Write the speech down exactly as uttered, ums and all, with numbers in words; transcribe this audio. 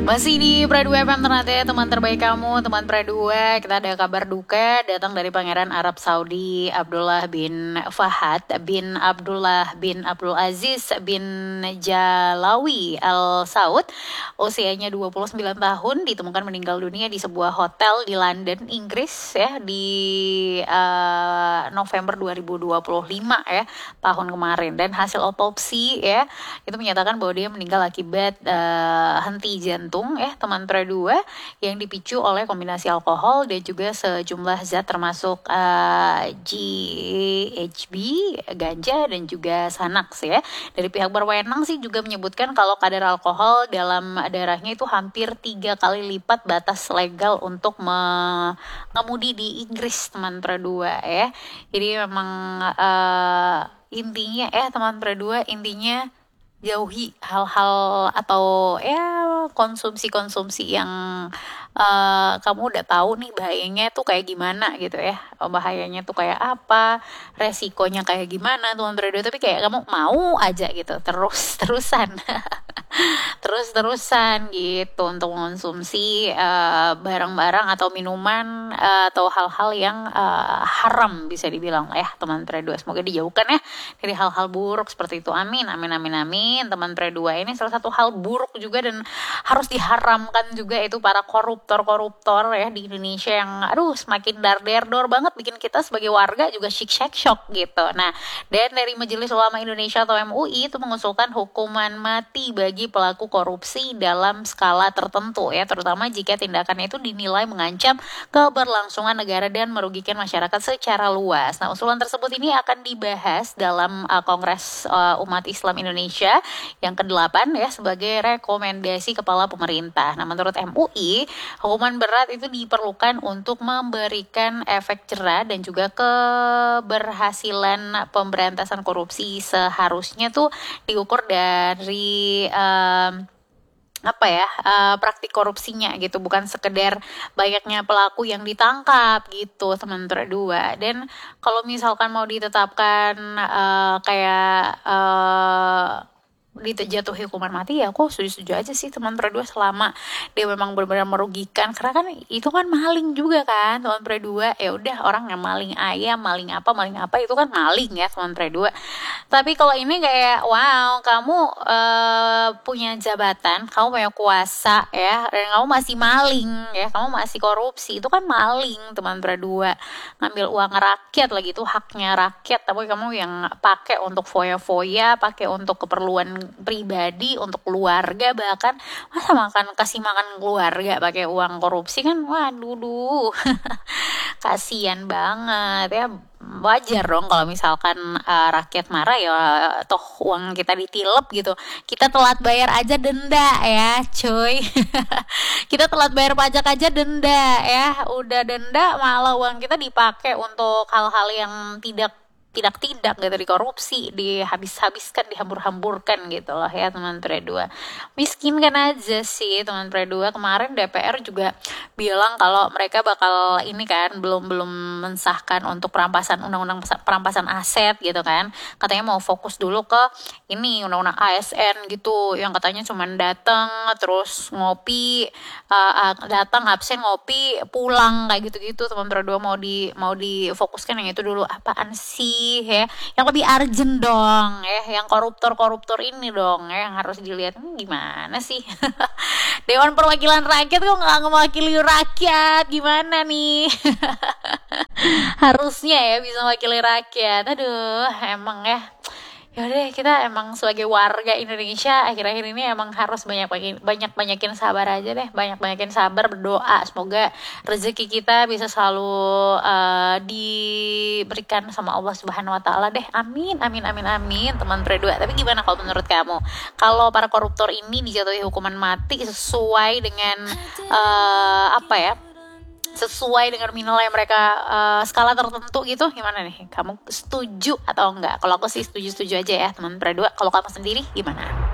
Masih di Pra dua F M ternyata teman terbaik kamu, teman Pra dua. Kita ada kabar duka datang dari Pangeran Arab Saudi Abdullah bin Fahad bin Abdullah bin Abdul Aziz bin Jalawi Al Saud. Usianya dua puluh sembilan tahun, ditemukan meninggal dunia di sebuah hotel di London, Inggris ya, di uh, November dua ribu dua puluh lima ya, tahun kemarin. Dan hasil otopsi ya, itu menyatakan bahwa dia meninggal akibat uh, henti jantung ya teman Pra dua, yang dipicu oleh kombinasi alkohol dan juga sejumlah zat termasuk uh, G H B, ganja dan juga Xanax ya. Dari pihak berwenang sih juga menyebutkan kalau kadar alkohol dalam darahnya itu hampir tiga kali lipat batas legal untuk mengemudi di Inggris teman Pra dua ya. Jadi memang uh, intinya ya teman Pra dua, intinya jauhi hal-hal atau ya konsumsi-konsumsi yang uh, kamu udah tahu nih bahayanya tuh kayak gimana gitu ya, bahayanya tuh kayak apa, resikonya kayak gimana teman Pra dua, tapi kayak kamu mau aja gitu terus-terusan terus-terusan gitu untuk mengonsumsi uh, barang-barang atau minuman uh, atau hal-hal yang uh, haram bisa dibilang ya teman Pra dua. Semoga dijauhkan ya dari hal-hal buruk seperti itu, amin amin amin amin teman Pra dua. Ini salah satu hal buruk juga dan harus diharamkan juga, itu para koruptor-koruptor ya di Indonesia yang aduh semakin dar-der-dor banget, bikin kita sebagai warga juga syik-syek-syok gitu. Nah, dan dari Majelis Ulama Indonesia atau M U I itu mengusulkan hukuman mati bagi pelaku korupsi dalam skala tertentu ya, terutama jika tindakannya itu dinilai mengancam keberlangsungan negara dan merugikan masyarakat secara luas. Nah, usulan tersebut ini akan dibahas dalam uh, Kongres uh, Umat Islam Indonesia yang kedelapan ya, sebagai rekomendasi kepala pemerintah. Nah, menurut M U I, hukuman berat itu diperlukan untuk memberikan efek jera dan juga keberhasilan pemberantasan korupsi seharusnya tuh diukur dari um, apa ya uh, praktik korupsinya gitu, bukan sekedar banyaknya pelaku yang ditangkap gitu teman Pra dua. Dan kalau misalkan mau ditetapkan uh, kayak uh, dijatuhi hukuman mati ya aku setuju-setuju aja sih teman Pra dua, selama dia memang benar-benar merugikan, karena kan itu kan maling juga kan teman Pra dua. Ya udah, orang yang maling ayam, maling apa, maling apa itu kan maling ya teman Pra dua. Tapi kalau ini kayak wow, kamu uh, punya jabatan, kamu punya kuasa ya, dan kamu masih maling ya, kamu masih korupsi, itu kan maling teman Pra dua. Ngambil uang rakyat lagi, itu haknya rakyat, tapi kamu yang pakai untuk foya-foya, pakai untuk keperluan pribadi, untuk keluarga, bahkan masa makan kasih makan keluarga pakai uang korupsi kan, waduh duh kasian banget ya. Wajar dong kalau misalkan uh, rakyat marah ya, toh uang kita ditilep gitu, kita telat bayar aja denda ya cuy kita telat bayar pajak aja denda ya, udah denda malah uang kita dipakai untuk hal-hal yang tidak tidak-tidak gitu, dikorupsi, dihabis-habiskan, dihambur-hamburkan gitu loh ya teman Pra dua. Miskin kan aja sih teman Pra dua. Kemarin D P R juga bilang kalau mereka bakal ini kan, belum-belum mensahkan untuk perampasan, undang-undang perampasan aset gitu kan. Katanya mau fokus dulu ke ini undang-undang A S N gitu, yang katanya cuman datang terus ngopi, uh, datang absen ngopi pulang kayak gitu-gitu teman Pra dua. Mau di mau difokuskan yang itu dulu. Apaan sih ya, yang lebih urgent dong ya, yang koruptor-koruptor ini dong ya, yang harus dilihat. Hmm, gimana sih Dewan Perwakilan Rakyat kok nggak mewakili rakyat, gimana nih harusnya ya bisa mewakili rakyat. Aduh, emang ya yaudah, kita emang sebagai warga Indonesia akhir-akhir ini emang harus banyak banyak banyakin sabar aja deh, banyak banyakin sabar, berdoa semoga rezeki kita bisa selalu uh, diberikan sama Allah Subhanahu Wa Taala deh, amin amin amin amin teman Pra dua. Tapi gimana kalau menurut kamu, kalau para koruptor ini dijatuhi hukuman mati sesuai dengan uh, apa ya, sesuai dengan nilai mereka uh, skala tertentu gitu, gimana nih? Kamu setuju atau enggak? Kalau aku sih setuju-setuju aja ya teman Pra dua. Kalau kamu sendiri gimana?